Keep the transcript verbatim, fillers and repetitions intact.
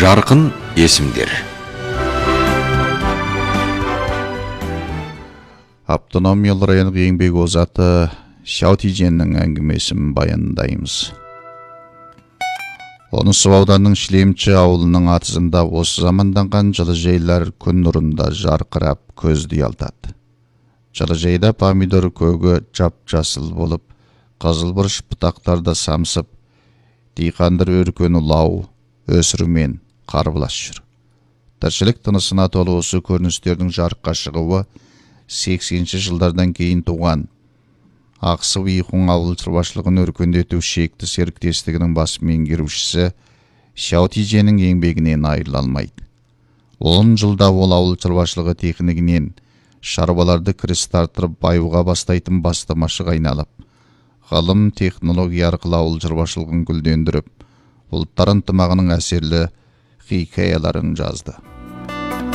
Жарқын есімдер. Автономиялы райондық еңбек озаты Шаутиженнің әңгімесін баяндаймыз. Онысы ауданның Шлемчі ауылының атызында осы заманданған жылыжайлар күн нұрында жарқырап көзді ұялтады. Жылыжайда помидор көгі жап-жасыл болып, қызыл бұрыш бұтақтарда самсып, диқандар өркені лау, өсірумен қарбылас жүр. Тіршілік тынысына толы осы көріністердің жарыққа шығуы сексенінші жылдардан кейін туған Ақсу Ихун ауыл шаруашылығын өркендету шекті серіктестігінің бас меңгерушісі Шаутиженнің еңбегінен айырыла алмайды. он жылда ол ауыл шаруашылығы техникінен шаруаларды кіріс тартырып баюға бастайтын бастамашыға айналып, ғылым технология арқылы ауыл шаруашылығын гүлдендіріп, ұлттар ынтымағының әсерлі хикаяларын жазды.